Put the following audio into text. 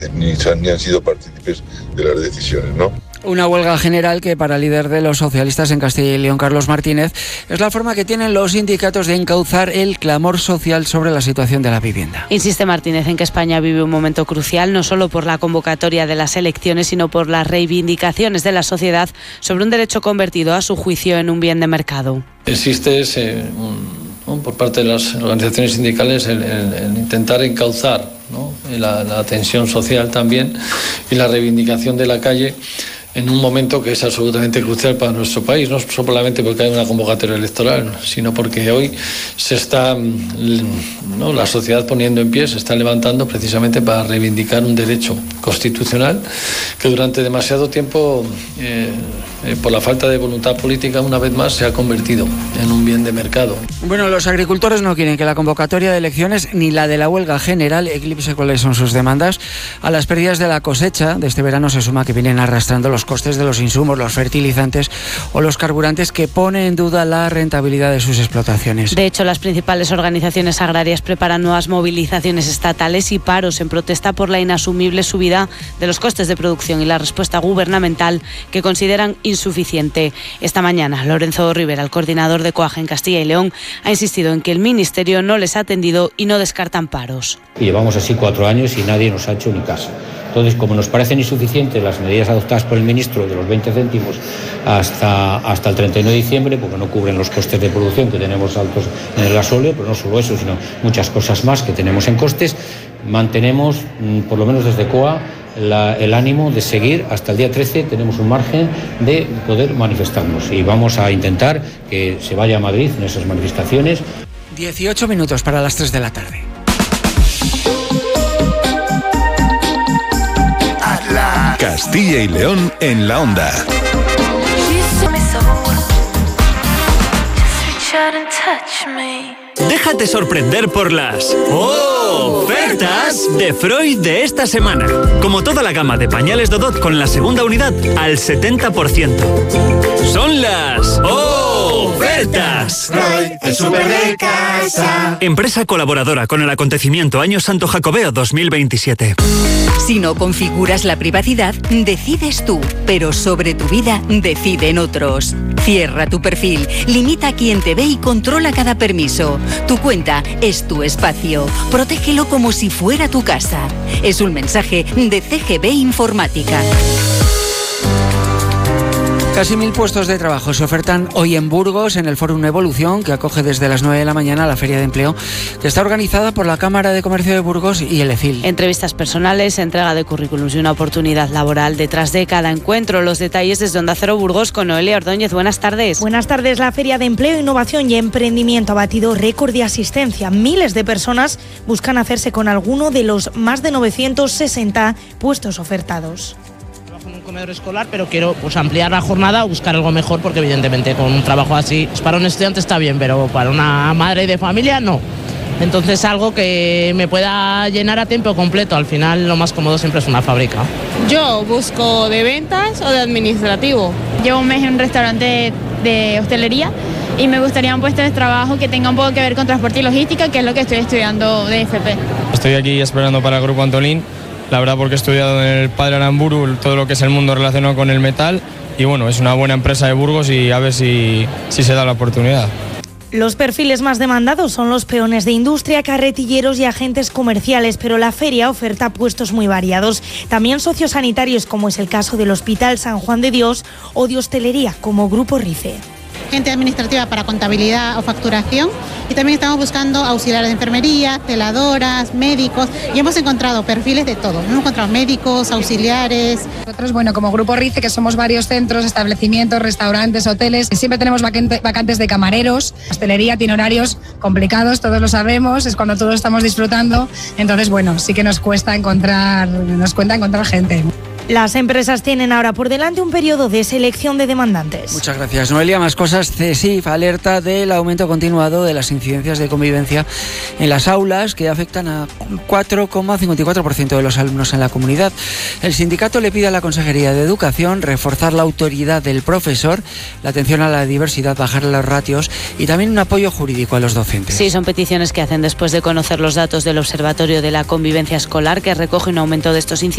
Ni han sido partícipes de las decisiones, ¿no? Una huelga general que para el líder de los socialistas en Castilla y León, Carlos Martínez, es la forma que tienen los sindicatos de encauzar el clamor social sobre la situación de la vivienda. Insiste Martínez en que España vive un momento crucial, no solo por la convocatoria de las elecciones, sino por las reivindicaciones de la sociedad sobre un derecho convertido, a su juicio, en un bien de mercado. Existe por parte de las organizaciones sindicales el intentar encauzar, ¿no?, la tensión social también y la reivindicación de la calle en un momento que es absolutamente crucial para nuestro país, no solamente porque hay una convocatoria electoral, sino porque hoy se está, ¿no?, la sociedad poniendo en pie, se está levantando precisamente para reivindicar un derecho constitucional que durante demasiado tiempo, por la falta de voluntad política, una vez más se ha convertido en un bien de mercado. Bueno, los agricultores no quieren que la convocatoria de elecciones ni la de la huelga general eclipse cuáles son sus demandas. A las pérdidas de la cosecha de este verano se suma que vienen arrastrando los costes de los insumos, los fertilizantes o los carburantes, que pone en duda la rentabilidad de sus explotaciones. De hecho, las principales organizaciones agrarias preparan nuevas movilizaciones estatales y paros en protesta por la inasumible subida de los costes de producción y la respuesta gubernamental, que consideran insuficiente. Esta mañana, Lorenzo Rivera, el coordinador de COAG en Castilla y León, ha insistido en que el Ministerio no les ha atendido y no descartan paros. Llevamos así 4 años y nadie nos ha hecho ni caso. Entonces, como nos parecen insuficientes las medidas adoptadas por el ministro de los 20 céntimos hasta el 31 de diciembre, porque no cubren los costes de producción que tenemos altos en el gasóleo, pero no solo eso, sino muchas cosas más que tenemos en costes, mantenemos, por lo menos desde COA, el ánimo de seguir hasta el día 13. Tenemos un margen de poder manifestarnos y vamos a intentar que se vaya a Madrid en esas manifestaciones. 18 minutos para las 3 de la tarde. Castilla y León en la onda. Déjate sorprender por las ofertas de Freud de esta semana. Como toda la gama de pañales Dodot con la segunda unidad al 70%. Son las ofertas. Freud, el súper de casa. Empresa colaboradora con el acontecimiento Año Santo Jacobeo 2027. Si no configuras la privacidad, decides tú, pero sobre tu vida deciden otros. Cierra tu perfil, limita a quien te ve y controla cada permiso. Tu cuenta es tu espacio. Protégelo como si fuera tu casa. Es un mensaje de CGB Informática. Casi 1000 puestos de trabajo se ofertan hoy en Burgos, en el Fórum Evolución, que acoge desde las 9 de la mañana la Feria de Empleo, que está organizada por la Cámara de Comercio de Burgos y el EFIL. Entrevistas personales, entrega de currículums y una oportunidad laboral detrás de cada encuentro. Los detalles desde Onda Cero Burgos con Noelia Ordóñez. Buenas tardes. Buenas tardes. La Feria de Empleo, Innovación y Emprendimiento ha batido récord de asistencia. Miles de personas buscan hacerse con alguno de los más de 960 puestos ofertados. En un comedor escolar, pero quiero ampliar la jornada o buscar algo mejor, porque evidentemente con un trabajo así, para un estudiante está bien, pero para una madre de familia no. Entonces algo que me pueda llenar a tiempo completo. Al final lo más cómodo siempre es una fábrica. Yo busco de ventas o de administrativo. Llevo un mes en un restaurante de hostelería y me gustaría un puesto de trabajo que tenga un poco que ver con transporte y logística, que es lo que estoy estudiando de FP. Estoy aquí esperando para el Grupo Antolín. La verdad, porque he estudiado en el Padre Aramburu todo lo que es el mundo relacionado con el metal, y bueno, es una buena empresa de Burgos y a ver si se da la oportunidad. Los perfiles más demandados son los peones de industria, carretilleros y agentes comerciales, pero la feria oferta puestos muy variados. También sociosanitarios, como es el caso del Hospital San Juan de Dios, o de hostelería, como Grupo Rife. Gente administrativa para contabilidad o facturación, y también estamos buscando auxiliares de enfermería, celadoras, médicos, y hemos encontrado perfiles de todo. Hemos encontrado médicos, auxiliares. Nosotros, como Grupo RICE, que somos varios centros, establecimientos, restaurantes, hoteles, siempre tenemos vacantes de camareros. La hostelería tiene horarios complicados, todos lo sabemos, es cuando todos estamos disfrutando, entonces sí que nos cuesta encontrar gente. Las empresas tienen ahora por delante un periodo de selección de demandantes. Muchas gracias, Noelia. Más cosas. CSIF alerta del aumento continuado de las incidencias de convivencia en las aulas, que afectan a 4,54% de los alumnos en la comunidad. El sindicato le pide a la Consejería de Educación reforzar la autoridad del profesor, la atención a la diversidad, bajar los ratios y también un apoyo jurídico a los docentes. Sí, son peticiones que hacen después de conocer los datos del Observatorio de la Convivencia Escolar, que recoge un aumento de estos incidentes